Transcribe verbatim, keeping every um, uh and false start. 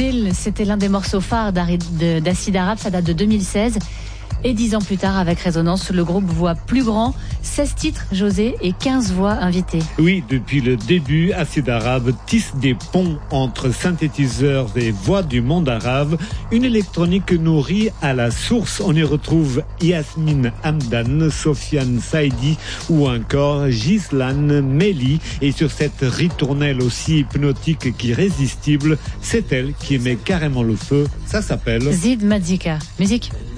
Still, c'était l'un des morceaux phares d'Acid Arabe, ça date de deux mille seize. Et dix ans plus tard, avec Résonance, le groupe voit plus grand, seize titres, José, et quinze voix invitées. Oui, depuis le début, Acid Arabe tisse des ponts entre synthétiseurs et voix du monde arabe, une électronique nourrie à la source. On y retrouve Yasmine Hamdan, Sofiane Saidi ou encore Gislan Meli. Et sur cette ritournelle aussi hypnotique qu'irrésistible, c'est elle qui met carrément le feu. Ça s'appelle Zid Madzika. Musique.